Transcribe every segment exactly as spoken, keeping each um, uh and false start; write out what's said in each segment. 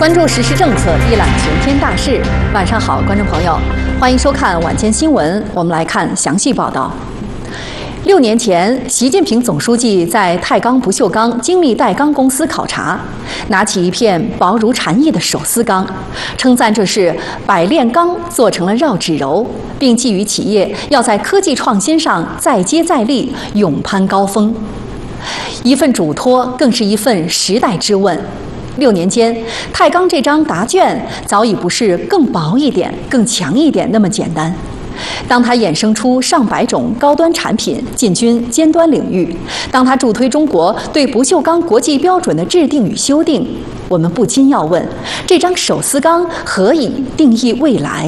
关注实时政策，一览全天大事。晚上好，观众朋友，欢迎收看晚间新闻。我们来看详细报道。六年前，习近平总书记在太钢不锈钢精密带钢公司考察，拿起一片薄如蝉翼的手撕钢，称赞这是百炼钢做成了绕指柔，并寄予企业要在科技创新上再接再厉，勇攀高峰。一份嘱托，更是一份时代之问。六年间，太钢这张答卷早已不是更薄一点、更强一点那么简单。当它衍生出上百种高端产品进军尖端领域，当它助推中国对不锈钢国际标准的制定与修订，我们不禁要问：这张手撕钢何以定义未来？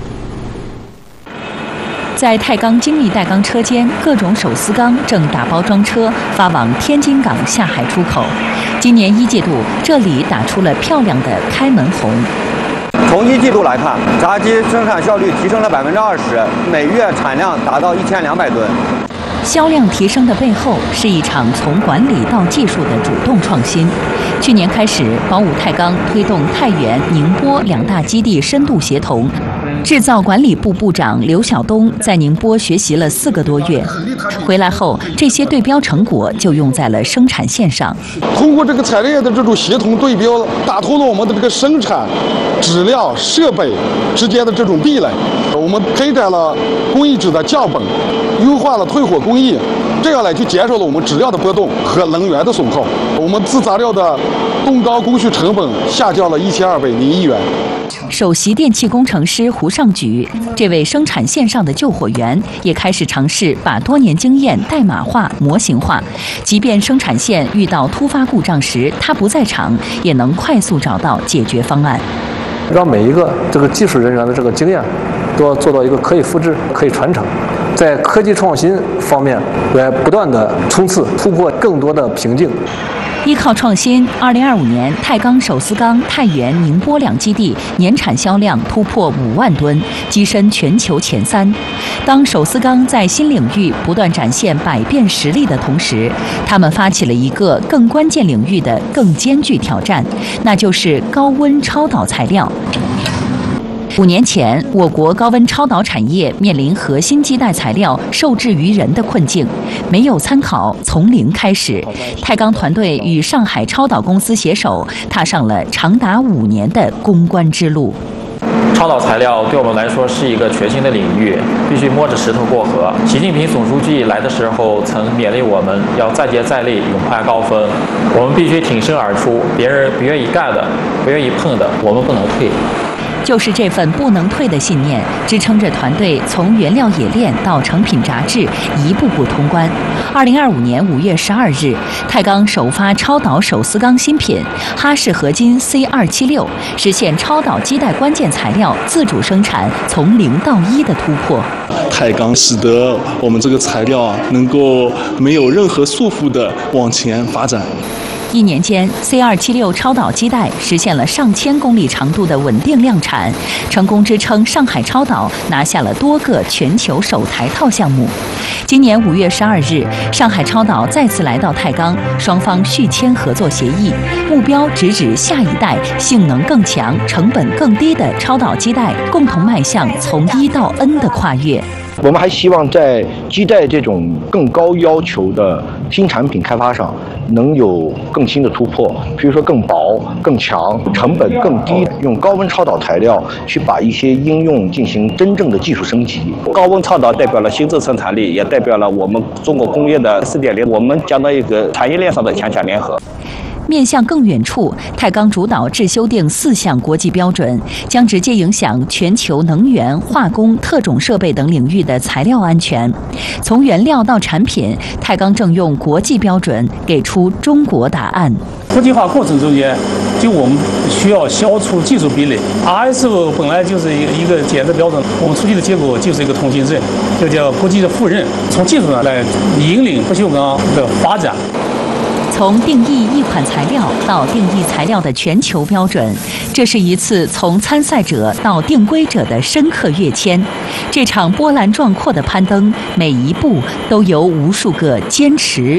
在太钢精密带钢车间，各种手撕钢正打包装车发往天津港下海出口。今年一季度，这里打出了漂亮的开门红。 从一季度来看，闸机生产效率提升了百分之二十，每月产量达到一千两百吨。 销量提升的背后，是一场从管理到技术的主动创新。去年开始，宝武太钢推动太原、宁波两大基地深度协同。制造管理部部长刘晓东在宁波学习了四个多月，回来后，这些对标成果就用在了生产线上。 通过这个产业的这种协同对标，打通了我们的这个生产、质量、设备之间的这种壁垒。我们开展了工艺纸的降本，优化了退火工艺，这样来就减少了我们质量的波动和能源的损耗。我们自杂料的动钢工序成本下降了一千二百零一元。 首席电气工程师胡尚举，这位生产线上的救火员，也开始尝试把多年经验代码化、模型化，即便生产线遇到突发故障时，他不在场，也能快速找到解决方案。 让每一个这个技术人员的这个经验都要做到一个可以复制、可以传承，在科技创新方面来不断的冲刺，突破更多的瓶颈。 依靠创新，二零二五年太钢手撕钢太原、宁波两基地年产销量突破五万吨，跻身全球前三。当手撕钢在新领域不断展现百变实力的同时，他们发起了一个更关键领域的更艰巨挑战，那就是高温超导材料。五年前，我国高温超导产业面临核心基带材料受制于人的困境，没有参考，从零开始。太钢团队与上海超导公司携手，踏上了长达五年的攻关之路。 超导材料对我们来说是一个全新的领域，必须摸着石头过河。习近平总书记来的时候曾勉励我们要再接再厉，勇攀高峰。我们必须挺身而出，别人不愿意干的、不愿意碰的，我们不能退。 就是这份不能退的信念，支撑着团队从原料冶炼到成品炸制，一步步通关。二零二五年五月十二日，太钢首发超导手撕钢新品哈氏合金 C 二七六，实现超导基带关键材料自主生产从零到一的突破。 太钢使得我们这个材料啊，能够没有任何束缚的往前发展。 一年间 ，C 二七六超导基带实现了上千公里长度的稳定量产，成功支撑上海超导拿下了多个全球首台套项目。今年五月十二日，上海超导再次来到太钢，双方续签合作协议，目标直指下一代性能更强、成本更低的超导基带，共同迈向从一到 N 的跨越。 我们还希望在基带这种更高要求的新产品开发上，能有更新的突破，比如说更薄、更强、成本更低，用高温超导材料去把一些应用进行真正的技术升级。 高温超导代表了新质生产力，也代表了我们中国工业的 四点零， 我们将到一个产业链上的强强联合。 面向更远处，太钢主导制修订四项国际标准，将直接影响全球能源、化工、特种设备等领域的材料安全。从原料到产品，太钢正用国际标准给出中国答案。 国际化过程中间，就我们需要消除技术壁垒。R S O 本来就是一个一个检测标准，我们出具的结果就是一个通行证，就叫国际的互认。从技术上来引领不锈钢的发展。 从定义一款材料到定义材料的全球标准，这是一次从参赛者到定规者的深刻跃迁。这场波澜壮阔的攀登，每一步都由无数个坚持